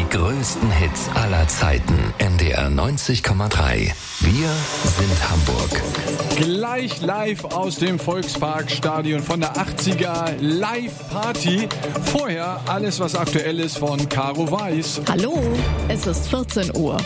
Die größten Hits aller Zeiten. NDR 90,3. Wir sind Hamburg. Gleich live aus dem Volksparkstadion von der 80er Live-Party. Vorher alles, was aktuell ist von Caro Weiß. Hallo, es ist 14 Uhr.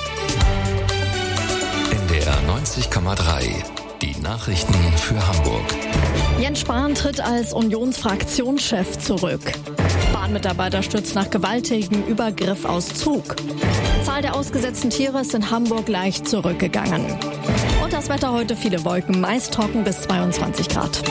NDR 90,3. Die Nachrichten für Hamburg. Jens Spahn tritt als Unionsfraktionschef zurück. Bahnmitarbeiter stürzt nach gewaltigem Übergriff aus Zug. Zahl der ausgesetzten Tiere ist in Hamburg leicht zurückgegangen. Und das Wetter heute: viele Wolken, meist trocken bis 22 Grad.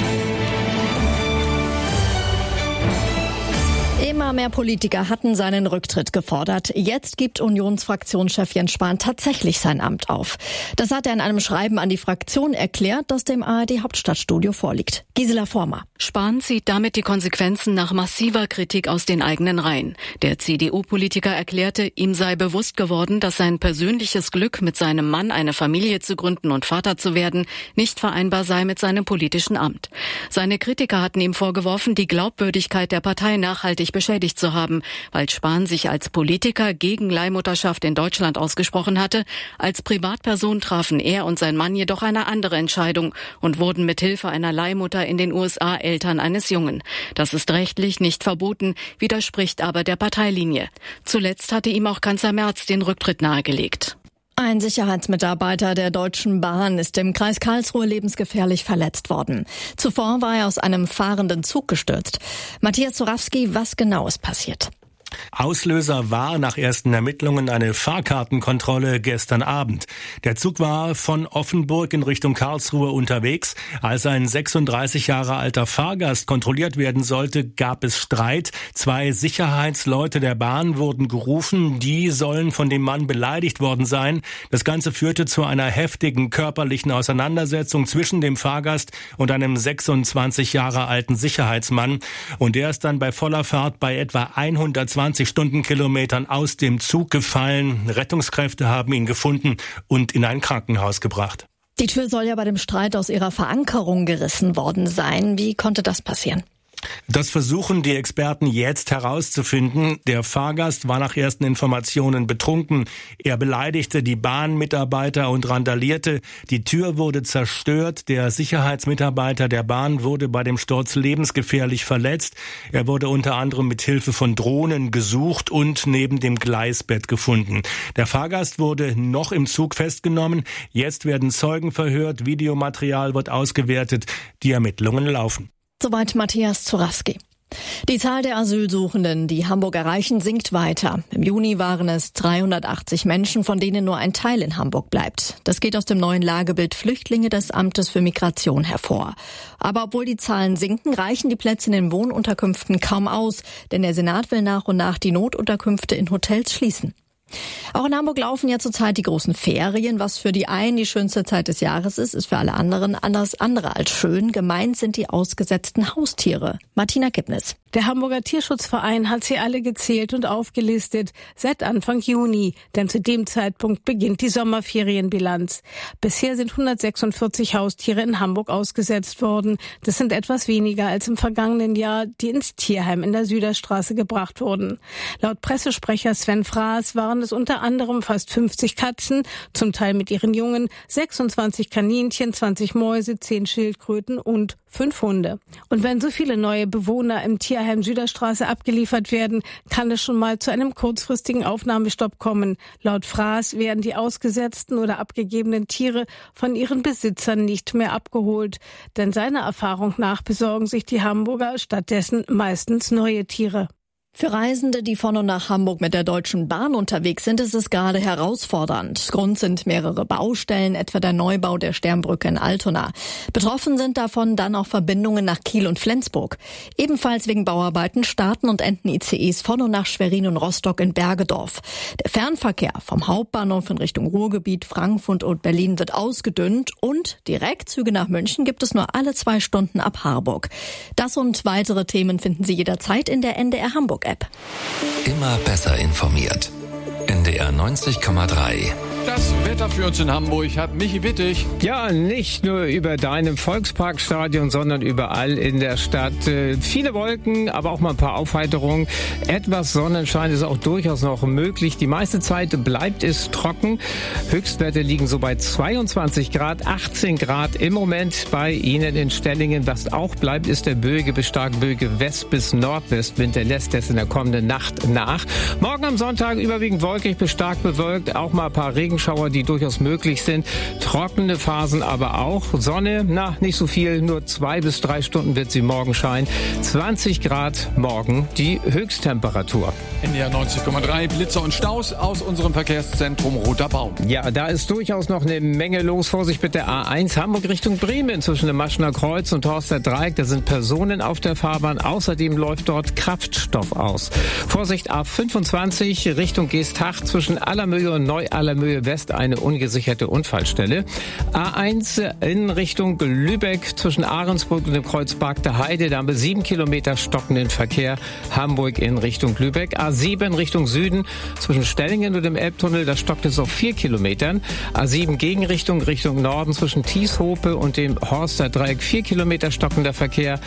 Immer mehr Politiker hatten seinen Rücktritt gefordert. Jetzt gibt Unionsfraktionschef Jens Spahn tatsächlich sein Amt auf. Das hat er in einem Schreiben an die Fraktion erklärt, das dem ARD-Hauptstadtstudio vorliegt. Gisela Vormer. Spahn zieht damit die Konsequenzen nach massiver Kritik aus den eigenen Reihen. Der CDU-Politiker erklärte, ihm sei bewusst geworden, dass sein persönliches Glück, mit seinem Mann eine Familie zu gründen und Vater zu werden, nicht vereinbar sei mit seinem politischen Amt. Seine Kritiker hatten ihm vorgeworfen, die Glaubwürdigkeit der Partei nachhaltig beschädigt zu haben, weil Spahn sich als Politiker gegen Leihmutterschaft in Deutschland ausgesprochen hatte. Als Privatperson trafen er und sein Mann jedoch eine andere Entscheidung und wurden mit Hilfe einer Leihmutter in den USA Eltern eines Jungen. Das ist rechtlich nicht verboten, widerspricht aber der Parteilinie. Zuletzt hatte ihm auch Kanzler Merz den Rücktritt nahegelegt. Ein Sicherheitsmitarbeiter der Deutschen Bahn ist im Kreis Karlsruhe lebensgefährlich verletzt worden. Zuvor war er aus einem fahrenden Zug gestürzt. Matthias Zorawski, was genau ist passiert? Auslöser war nach ersten Ermittlungen eine Fahrkartenkontrolle gestern Abend. Der Zug war von Offenburg in Richtung Karlsruhe unterwegs. Als ein 36 Jahre alter Fahrgast kontrolliert werden sollte, gab es Streit. 2 Sicherheitsleute der Bahn wurden gerufen. Die sollen von dem Mann beleidigt worden sein. Das Ganze führte zu einer heftigen körperlichen Auseinandersetzung zwischen dem Fahrgast und einem 26 Jahre alten Sicherheitsmann. Und der ist dann bei voller Fahrt bei etwa 120 Stundenkilometern aus dem Zug gefallen. Rettungskräfte haben ihn gefunden und in ein Krankenhaus gebracht. Die Tür soll ja bei dem Streit aus ihrer Verankerung gerissen worden sein. Wie konnte das passieren? Das versuchen die Experten jetzt herauszufinden. Der Fahrgast war nach ersten Informationen betrunken. Er beleidigte die Bahnmitarbeiter und randalierte. Die Tür wurde zerstört. Der Sicherheitsmitarbeiter der Bahn wurde bei dem Sturz lebensgefährlich verletzt. Er wurde unter anderem mit Hilfe von Drohnen gesucht und neben dem Gleisbett gefunden. Der Fahrgast wurde noch im Zug festgenommen. Jetzt werden Zeugen verhört. Videomaterial wird ausgewertet. Die Ermittlungen laufen. Soweit Matthias Zorawski. Die Zahl der Asylsuchenden, die Hamburg erreichen, sinkt weiter. Im Juni waren es 380 Menschen, von denen nur ein Teil in Hamburg bleibt. Das geht aus dem neuen Lagebild Flüchtlinge des Amtes für Migration hervor. Aber obwohl die Zahlen sinken, reichen die Plätze in den Wohnunterkünften kaum aus, denn der Senat will nach und nach die Notunterkünfte in Hotels schließen. Auch in Hamburg laufen ja zurzeit die großen Ferien. Was für die einen die schönste Zeit des Jahres ist, ist für alle anderen alles andere als schön. Gemeint sind die ausgesetzten Haustiere. Martina Kipnis. Der Hamburger Tierschutzverein hat sie alle gezählt und aufgelistet, seit Anfang Juni, denn zu dem Zeitpunkt beginnt die Sommerferienbilanz. Bisher sind 146 Haustiere in Hamburg ausgesetzt worden. Das sind etwas weniger als im vergangenen Jahr, die ins Tierheim in der Süderstraße gebracht wurden. Laut Pressesprecher Sven Fraß waren es unter anderem fast 50 Katzen, zum Teil mit ihren Jungen, 26 Kaninchen, 20 Mäuse, 10 Schildkröten und 5 Hunde. Und wenn so viele neue Bewohner im Tierheim Süderstraße abgeliefert werden, kann es schon mal zu einem kurzfristigen Aufnahmestopp kommen. Laut Fraß werden die ausgesetzten oder abgegebenen Tiere von ihren Besitzern nicht mehr abgeholt. Denn seiner Erfahrung nach besorgen sich die Hamburger stattdessen meistens neue Tiere. Für Reisende, die von und nach Hamburg mit der Deutschen Bahn unterwegs sind, ist es gerade herausfordernd. Grund sind mehrere Baustellen, etwa der Neubau der Sternbrücke in Altona. Betroffen sind davon dann auch Verbindungen nach Kiel und Flensburg. Ebenfalls wegen Bauarbeiten starten und enden ICEs von und nach Schwerin und Rostock in Bergedorf. Der Fernverkehr vom Hauptbahnhof in Richtung Ruhrgebiet, Frankfurt und Berlin wird ausgedünnt und Direktzüge nach München gibt es nur alle 2 Stunden ab Harburg. Das und weitere Themen finden Sie jederzeit in der NDR Hamburg App. Immer besser informiert. NDR 90,3. das Wetter für uns in Hamburg hat Michi Wittig. Ja, nicht nur über deinem Volksparkstadion, sondern überall in der Stadt. Viele Wolken, aber auch mal ein paar Aufheiterungen. Etwas Sonnenschein ist auch durchaus noch möglich. Die meiste Zeit bleibt es trocken. Höchstwerte liegen so bei 22 Grad, 18 Grad im Moment bei Ihnen in Stellingen. Was auch bleibt, ist der böige bis stark böige West- bis Nordwestwind. Der lässt es in der kommenden Nacht nach. Morgen am Sonntag überwiegend wolkig bis stark bewölkt. Auch mal ein paar Regenschauer, die durchaus möglich sind. Trockene Phasen aber auch. Sonne, nicht so viel. Nur 2 bis 3 Stunden wird sie morgen scheinen. 20 Grad morgen die Höchsttemperatur. NDR 90,3 Blitzer und Staus aus unserem Verkehrszentrum Roter Baum. Ja, da ist durchaus noch eine Menge los. Vorsicht mit der A1 Hamburg Richtung Bremen zwischen dem Maschener Kreuz und Horster Dreieck. Da sind Personen auf der Fahrbahn. Außerdem läuft dort Kraftstoff aus. Vorsicht A25 Richtung Geesthacht zwischen Allermöhe und Neu-Allermöhe West eine ungesicherte Unfallstelle. A1 in Richtung Lübeck zwischen Ahrensburg und dem Kreuz Bargter Heide. Da haben wir 7 Kilometer stockenden Verkehr. Hamburg in Richtung Lübeck. A7 Richtung Süden zwischen Stellingen und dem Elbtunnel. Da stockt es auf 4 Kilometern. A7 Gegenrichtung Richtung Norden zwischen Tieshope und dem Horster Dreieck. 4 Kilometer stockender Verkehr.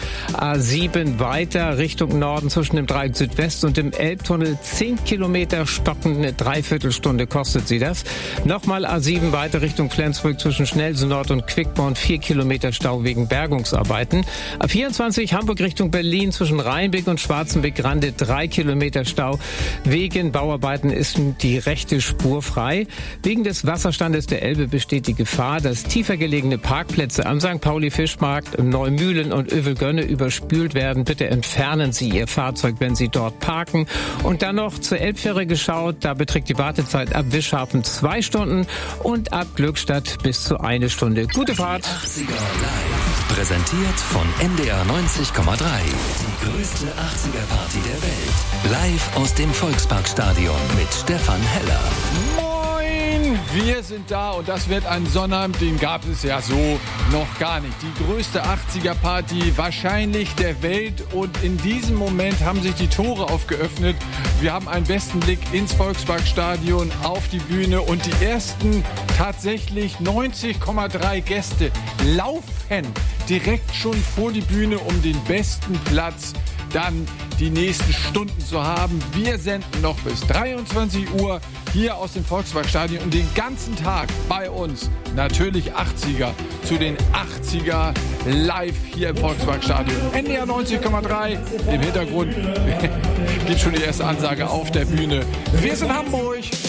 A7 weiter Richtung Norden zwischen dem Dreieck Südwest und dem Elbtunnel. 10 Kilometer stockende Dreiviertelstunde kostet sie das. Nochmal A7 weiter Richtung Flensburg zwischen Schnelsen Nord und Quickborn. 4 Kilometer Stau wegen Bergungsarbeiten. A24 Hamburg Richtung Berlin zwischen Rheinbeck und Schwarzenbeck-Grande. 3 Kilometer Stau. Wegen Bauarbeiten ist die rechte Spur frei. Wegen des Wasserstandes der Elbe besteht die Gefahr, dass tiefer gelegene Parkplätze am St. Pauli-Fischmarkt, Neumühlen und Övelgönne überspült werden. Bitte entfernen Sie Ihr Fahrzeug, wenn Sie dort parken. Und dann noch zur Elbfähre geschaut. Da beträgt die Wartezeit ab Wischhafen 2 Stunden und ab Glückstadt bis zu 1 Stunde. Gute Fahrt. 80er Live. Präsentiert von NDR 90,3. Die größte 80er-Party der Welt. Live aus dem Volksparkstadion mit Stefan Heller. Moin, wir sind da und das wird ein Sonnabend, den gab es ja so noch gar nicht. Die größte 80er-Party wahrscheinlich der Welt und in diesem Moment haben sich die Tore aufgeöffnet. Wir haben einen besten Blick ins Volksparkstadion, auf die Bühne und die ersten tatsächlich 90,3 Gäste laufen direkt schon vor die Bühne, um den besten Platz dann die nächsten Stunden zu haben. Wir senden noch bis 23 Uhr hier aus dem Volksparkstadion und den ganzen Tag bei uns natürlich 80er zu den 80er live hier im Volksparkstadion. NDR 90,3 im Hintergrund gibt schon die erste Ansage auf der Bühne. Wir sind Hamburg.